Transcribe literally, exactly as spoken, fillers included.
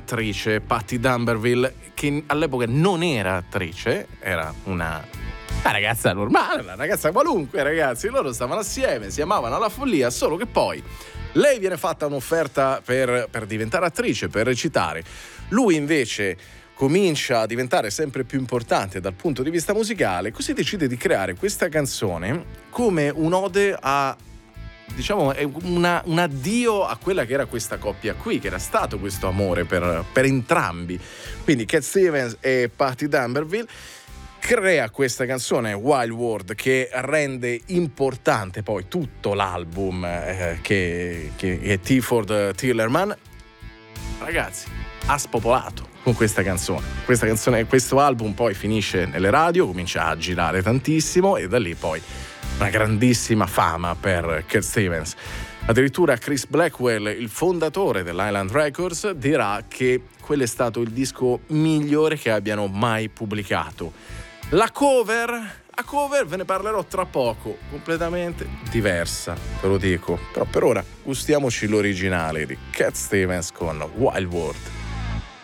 un'attrice, Patti D'Amberville, che all'epoca non era attrice, era una, una ragazza normale, una ragazza qualunque, ragazzi. Loro stavano assieme, si amavano alla follia, solo che poi lei viene fatta un'offerta per, per diventare attrice, per recitare. Lui invece comincia a diventare sempre più importante dal punto di vista musicale, così decide di creare questa canzone come un'ode a, diciamo, una, un addio a quella che era questa coppia qui, che era stato questo amore per, per entrambi. Quindi Cat Stevens e Patti D'Amberville crea questa canzone Wild World, che rende importante poi tutto l'album eh, che, che è Clifford Tillerman. Ragazzi, ha spopolato con questa canzone. Questa canzone, questo album poi finisce nelle radio, comincia a girare tantissimo e da lì poi una grandissima fama per Cat Stevens. Addirittura Chris Blackwell, il fondatore dell'Island Records, dirà che quello è stato il disco migliore che abbiano mai pubblicato. La cover, la cover ve ne parlerò tra poco, completamente diversa, te lo dico. Però per ora gustiamoci l'originale di Cat Stevens con Wild World.